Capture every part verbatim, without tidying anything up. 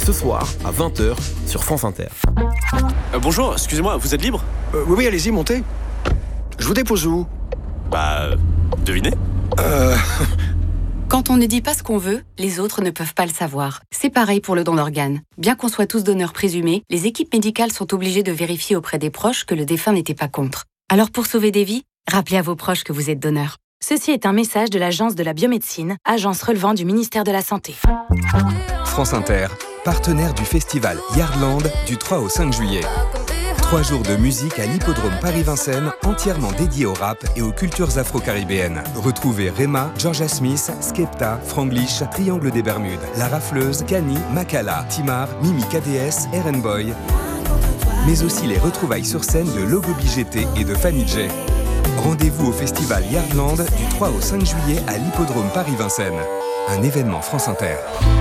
ce soir à vingt heures sur France Inter. Euh, bonjour, excusez-moi, vous êtes libre ? euh, Oui, oui, allez-y, montez. Je vous dépose où ? Bah, euh, devinez ? Euh... Quand on ne dit pas ce qu'on veut, les autres ne peuvent pas le savoir. C'est pareil pour le don d'organes. Bien qu'on soit tous donneurs présumés, les équipes médicales sont obligées de vérifier auprès des proches que le défunt n'était pas contre. Alors pour sauver des vies, rappelez à vos proches que vous êtes donneur. Ceci est un message de l'Agence de la biomédecine, agence relevant du ministère de la Santé. France Inter, partenaire du festival Yardland du trois au cinq juillet. Trois jours de musique à l'hippodrome Paris-Vincennes, entièrement dédié au rap et aux cultures afro-caribéennes. Retrouvez Rema, Georgia Smith, Skepta, Franglish, Triangle des Bermudes, La Rafleuse, Kani, Makala, Timar, Mimi K D S, Eren Boy, mais aussi les retrouvailles sur scène de Logo B G T et de Fanny J. Rendez-vous au festival Yardland du trois au cinq juillet à l'hippodrome Paris-Vincennes. Un événement France Inter.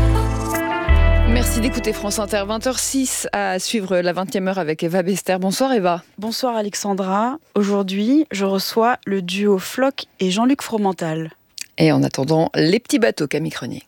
Merci d'écouter France Inter, vingt heures six à suivre la vingtième heure avec Eva Bester. Bonsoir Eva. Bonsoir Alexandra. Aujourd'hui, je reçois le duo Floch et Jean-Luc Fromental. Et en attendant, les petits bateaux, Camille Crenier.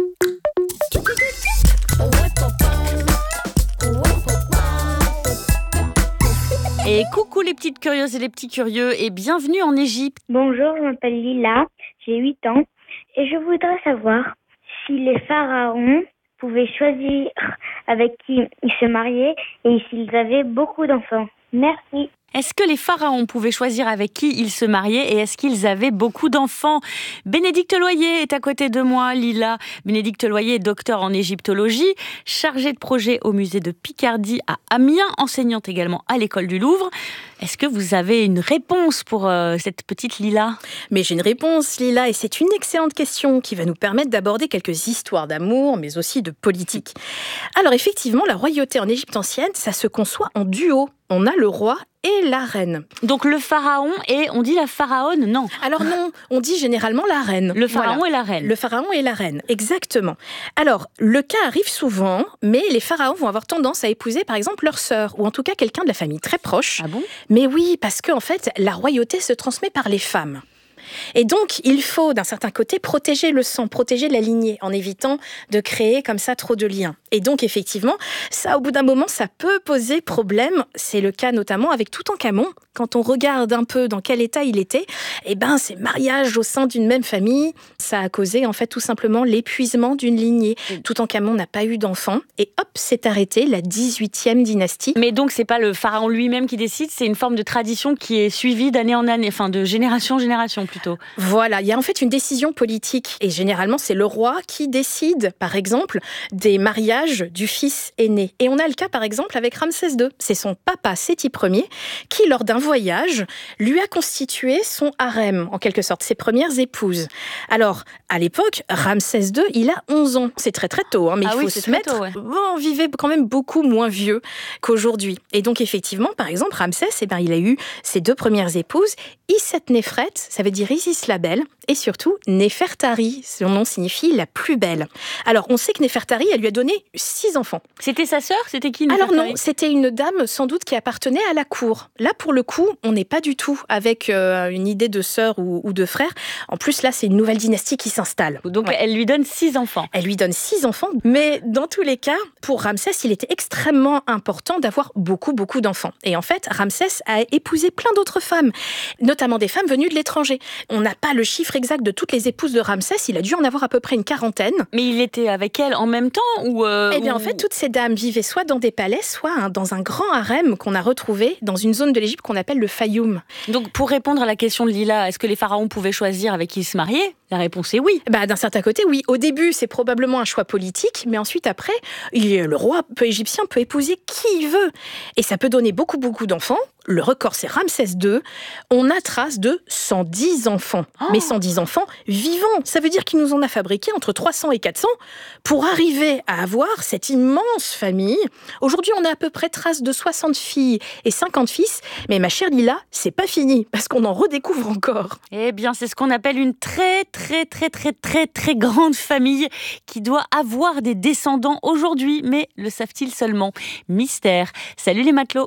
Et coucou les petites curieuses et les petits curieux et bienvenue en Égypte. Bonjour, je m'appelle Lila, j'ai huit ans et je voudrais savoir si les pharaons pouvaient choisir avec qui ils se mariaient et s'ils avaient beaucoup d'enfants. Merci. Est-ce que les pharaons pouvaient choisir avec qui ils se mariaient et est-ce qu'ils avaient beaucoup d'enfants ? Bénédicte Loyer est à côté de moi, Lila. Bénédicte Loyer est docteur en égyptologie, chargée de projet au musée de Picardie à Amiens, enseignante également à l'école du Louvre. Est-ce que vous avez une réponse pour euh, cette petite Lila ? Mais j'ai une réponse, Lila, et c'est une excellente question qui va nous permettre d'aborder quelques histoires d'amour, mais aussi de politique. Alors effectivement, la royauté en Égypte ancienne, ça se conçoit en duo. On a le roi et la reine. Donc le pharaon et on dit la pharaone, non ? Alors non, on dit généralement la reine. Le pharaon voilà. et la reine. Le pharaon et la reine, exactement. Alors, le cas arrive souvent, mais les pharaons vont avoir tendance à épouser par exemple leur sœur, ou en tout cas quelqu'un de la famille très proche. Ah bon ? Mais oui, parce qu'en fait, la royauté se transmet par les femmes. Et donc, il faut, d'un certain côté, protéger le sang, protéger la lignée, en évitant de créer comme ça trop de liens. Et donc, effectivement, ça, au bout d'un moment, ça peut poser problème. C'est le cas notamment avec Toutankhamon. Quand on regarde un peu dans quel état il était, eh ben, ces mariages au sein d'une même famille, ça a causé, en fait, tout simplement l'épuisement d'une lignée. Toutankhamon n'a pas eu d'enfant, et hop, s'est arrêtée la dix-huitième dynastie. Mais donc, c'est pas le pharaon lui-même qui décide, c'est une forme de tradition qui est suivie d'année en année, enfin, de génération en génération, plutôt. Voilà, il y a en fait une décision politique et généralement c'est le roi qui décide, par exemple, des mariages du fils aîné. Et on a le cas par exemple avec Ramsès deux. C'est son papa Séti Ier qui, lors d'un voyage, lui a constitué son harem, en quelque sorte, ses premières épouses. Alors, à l'époque, Ramsès deux, il a onze ans. C'est très très tôt, hein, mais ah il oui, faut se mettre... Tôt, ouais. Bon, on vivait quand même beaucoup moins vieux qu'aujourd'hui. Et donc effectivement, par exemple, Ramsès, eh ben, il a eu ses deux premières épouses, Iset-Nefret, ça veut dire Isis la belle, et surtout Néfertari, son nom signifie la plus belle. Alors, on sait que Néfertari, elle lui a donné six enfants. C'était sa sœur ? C'était qui, Néfertari ? Alors non, c'était une dame sans doute qui appartenait à la cour. Là, pour le coup, on n'est pas du tout avec euh, une idée de sœur ou, ou de frère. En plus, là, c'est une nouvelle dynastie qui s'installe. Donc, ouais. Elle lui donne six enfants. Elle lui donne six enfants, mais dans tous les cas, pour Ramsès, il était extrêmement important d'avoir beaucoup, beaucoup d'enfants. Et en fait, Ramsès a épousé plein d'autres femmes, notamment des femmes venues de l'étranger. On n'a pas le chiffre exact de toutes les épouses de Ramsès, il a dû en avoir à peu près une quarantaine. Mais il était avec elles en même temps ou euh, Eh bien, ou... en fait, toutes ces dames vivaient soit dans des palais, soit hein, dans un grand harem qu'on a retrouvé dans une zone de l'Égypte qu'on appelle le Fayoum. Donc, pour répondre à la question de Lila, est-ce que les pharaons pouvaient choisir avec qui ils se mariaient ? La réponse est oui. Bah, d'un certain côté, oui. Au début, c'est probablement un choix politique, mais ensuite, après, il, le roi égyptien peut épouser qui il veut. Et ça peut donner beaucoup, beaucoup d'enfants. Le record, c'est Ramsès deux. On a trace de cent dix enfants. Oh. Mais cent dix enfants vivants. Ça veut dire qu'il nous en a fabriqué entre trois cents et quatre cents pour arriver à avoir cette immense famille. Aujourd'hui, on a à peu près trace de soixante filles et cinquante fils. Mais ma chère Lila, c'est pas fini, parce qu'on en redécouvre encore. Eh bien, c'est ce qu'on appelle une très, très, très, très, très, très grande famille qui doit avoir des descendants aujourd'hui. Mais le savent-ils seulement ? Mystère. Salut les matelots.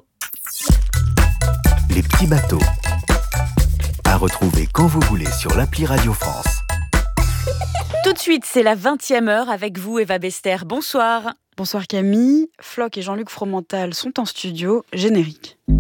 Les petits bateaux. À retrouver quand vous voulez sur l'appli Radio France. Tout de suite, c'est la vingtième heure avec vous, Eva Bester. Bonsoir. Bonsoir Camille, Floch et Jean-Luc Fromental sont en studio, générique.